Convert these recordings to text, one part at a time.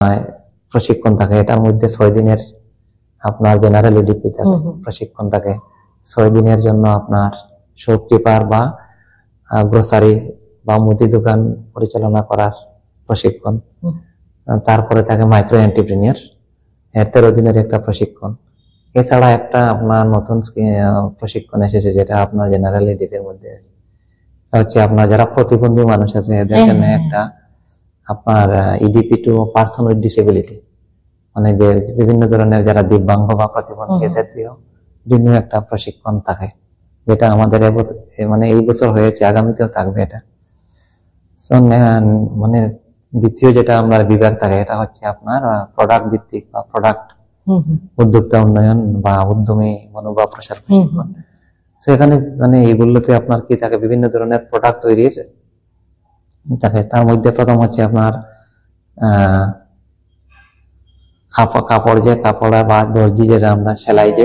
প্রশিক্ষণ থাকে। এটার মধ্যে 6 দিনের আপনার জেনারেল ইডিপি থাকে, প্রশিক্ষণ থাকে। 6 দিনের জন্য আপনার শপকিপার বা গ্রোসারি বা মুদি দোকান পরিচালনা করার প্রশিক্ষণ। তারপরে থাকে মাইক্রো এন্টারপ্রেনিউর, এর 13 দিনের একটা প্রশিক্ষণ। এছাড়া একটা আপনার নতুন প্রশিক্ষণ এসেছে যেটা আপনার জেনারেল ইডিপির মধ্যে আছে, হচ্ছে আপনার যারা প্রতিবন্ধী মানুষ আছে এদের জন্য একটা আপনার EDP two person with disability, মানে যে বিভিন্ন ধরনের যারা দিব্যাঙ্গ বা প্রতিবন্ধী এদের দিয়েও বিভিন্ন একটা প্রশিক্ষণ থাকে, যেটা আমাদের মানে এই বছর হয়েছে, আগামীতেও থাকবে এটা। মানে দ্বিতীয় যেটা আমরা বিভাগ থাকে এটা হচ্ছে আপনার প্রোডাক্ট ভিত্তিক বা প্রোডাক্ট উদ্যোক্তা উন্নয়ন বা উদ্যমী মনোভাব প্রসার প্রশিক্ষণ। সেখানে মানে এইগুলোতে আপনার কি থাকে, বিভিন্ন ধরনের প্রোডাক্ট তৈরির থাকে। তার মধ্যে প্রথম হচ্ছে আপনার কাপড় বা দর্জি যেটা আমরা সেলাই যে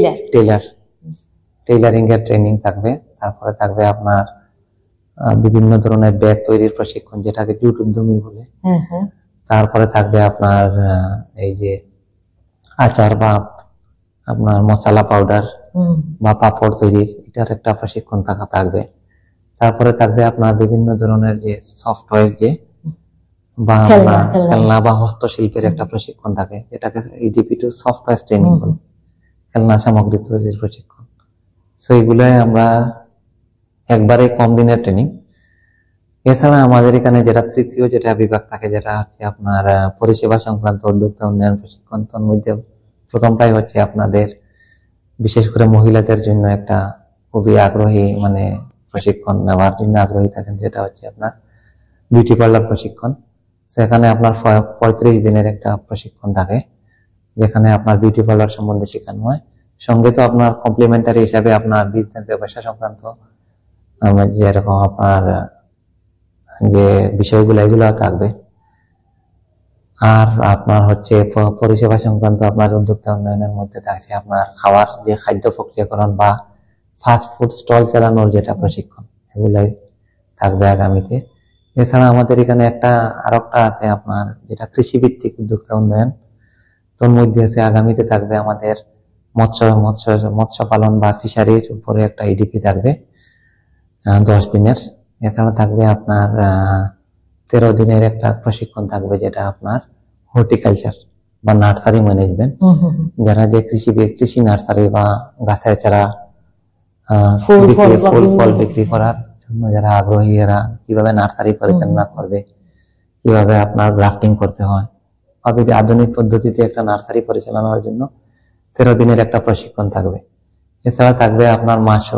টেইলারিং এর ট্রেনিং থাকবে। তারপরে থাকবে আপনার বিভিন্ন ধরনের ব্যাগ তৈরির প্রশিক্ষণ যেটাকে জুট উদ্যমী বলে। তারপরে থাকবে আপনার এই যে আচার বা আপনার মশলা পাউডার বা পাপড় তৈরির এটার একটা প্রশিক্ষণ থাকবে। তারপরে থাকবে আপনার বিভিন্ন ধরনের যে সফটওয়্যার যে বা খেলনা বা হস্তশিল্পের একটা প্রশিক্ষণ থাকে, যেটাকে ইডিপি টু সফটওয়্যার ট্রেনিং বলে, খেলনা সামগ্রী তৈরির প্রশিক্ষণ। সো এগুলাই আমরা একবারে কম দিনের ট্রেনিং। এছাড়া আমাদের এখানে যেটা তৃতীয় যেটা বিভাগ থাকে যেটা হচ্ছে আপনার পরিষেবা সংক্রান্ত উদ্যোক্তা উন্নয়ন প্রশিক্ষণ। তার মধ্যে প্রথমটাই হচ্ছে আপনাদের বিশেষ করে মহিলাদের জন্য একটা খুবই আগ্রহী মানে প্রশিক্ষণ নেওয়ার জন্য আগ্রহী থাকেন, যেটা হচ্ছে আপনার বিউটি পার্লার প্রশিক্ষণ। সেখানে আপনার 35 দিনের একটা প্রশিক্ষণ থাকে, যেখানে আপনার বিউটি পার্লার সম্বন্ধে শেখানো হয়। সঙ্গে তো আপনার কমপ্লিমেন্টারি হিসাবে আপনার বিজনেস ব্যবসা সংক্রান্ত যেরকম আপনার যে বিষয়গুলো এগুলো থাকবে। আর আপনার হচ্ছে পরিষেবা সংক্রান্ত আপনার উদ্যোক্তা উন্নয়নের মধ্যে থাকছে আপনার খাওয়ার যে খাদ্য প্রক্রিয়াকরণ বা ফাস্ট ফুড স্টল চালানোর যেটা প্রশিক্ষণ, এগুলাই থাকবে আগামীতে। এছাড়া আমাদের এখানে আরেকটা আছে আপনার যেটা কৃষি ভিত্তিক উদ্যোক্তা উন্নয়ন। তোর মধ্যে আছে আগামীতে থাকবে আমাদের মৎস্য পালন বা ফিশারির উপরে একটা ইডিপি থাকবে 10 দিনের। এছাড়া থাকবে আপনার 13 দিনের একটা প্রশিক্ষণ থাকবে যেটা আপনার হর্টিকালচার বা নার্সারি ম্যানেজমেন্ট, যারা যে কৃষি নার্সারি বা গাছের চারা ফুল ফল বিক্রি করার জন্য যারা আগ্রহী, এরা কিভাবে নার্সারি পরিচালনা করবে, কিভাবে আপনার গ্রাফটিং করতে হয়, আধুনিক পদ্ধতিতে একটা নার্সারি পরিচালনার জন্য 13 দিনের একটা প্রশিক্ষণ থাকবে। এছাড়া থাকবে আপনার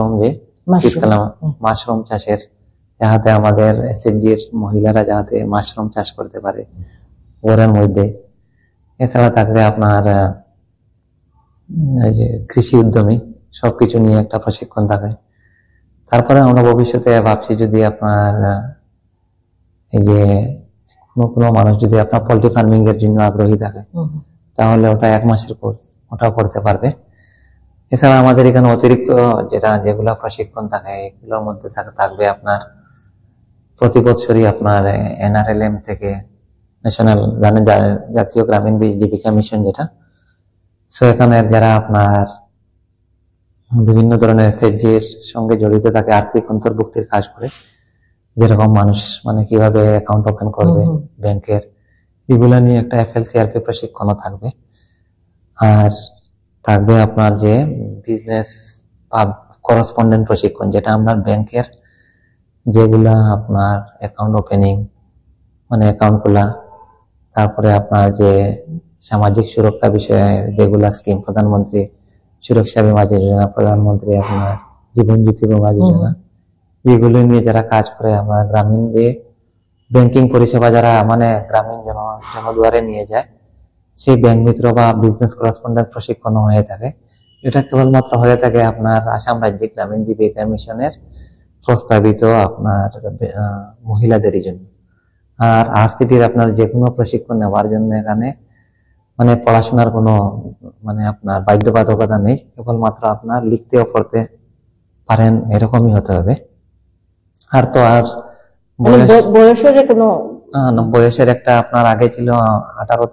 মাশরুম চাষের, যাতে আমাদের এসএইচজির মহিলারা যাতে মাশরুম চাষ করতে পারে ঘরের মধ্যে। এছাড়া থাকবে আপনার যে কৃষি উদ্যমী, সবকিছু নিয়ে একটা প্রশিক্ষণ থাকে। তারপরে আমরা ভবিষ্যতে ভাবছি যদি আপনার এই যে কোনো মানুষ যদি আপনার পোল্ট্রি ফার্মিং এর জন্য আগ্রহী থাকে, তাহলে ওটা 1 মাসের কোর্স, ওটাও করতে পারবে। এছাড়া আমাদের এখানে অতিরিক্ত যেগুলো প্রশিক্ষণ থাকে এগুলোর মধ্যে থাকবে আপনার প্রতি বছরই আপনার NRLM থেকে ন্যাশনাল জাতীয় গ্রামীণ জীবিকা মিশন যেটা, সো এখানে যারা আপনার বিভিন্ন ধরনের এসএইচজির সঙ্গে জড়িত থাকে, আর্থিক অন্তর্ভুক্তির কাজ করে, যেরকম মানুষ মানে কিভাবে অ্যাকাউন্ট ওপেন করবে ব্যাংকের, এগুলা নিয়ে একটা FLCRP প্রশিক্ষণও থাকবে। আর থাকবে আপনার যে বিজনেস বা করসপন্ডেন্ট প্রশিক্ষণ, যেটা আমরা ব্যাংকের যেগুলা আপনার অ্যাকাউন্ট ওপেনিং মানে অ্যাকাউন্ট খোলা, তারপরে আপনার যে সামাজিক সুরক্ষা বিষয়ে যেগুলা স্কিম, প্রধানমন্ত্রী সুরক্ষা বীমা যোজনা, প্রধানমন্ত্রী আপনার জীবন জ্যোতি বীমা যোজনা, এগুলো নিয়ে যারা কাজ করে, আমরা গ্রামীণ যে ব্যাংকিং পরিষেবা যারা মানে গ্রামীণ জনদুয়ারে নিয়ে যায়, সেই ব্যাংক মিত্র বা বিজনেস করসপন্ডেন্ট প্রশিক্ষণ হয়ে থাকে। এটা কেবলমাত্র হয়ে থাকে আপনার আসাম রাজ্যিক গ্রামীণ জীবিকা মিশনের প্রস্তাবিত আপনার মহিলাদেরই জন্য। আর RCTর আপনার যে কোনো প্রশিক্ষণ নেওয়ার জন্য এখানে মানে পড়াশোনার কোনো মানে আপনার বাধ্যবাধকতা নেই, কেবলমাত্র আপনার লিখতে ও পড়তে পারেন এরকমই হতে হবে। আর তো আর বয়সের কোনো বয়সের একটা আপনার আগে ছিল 18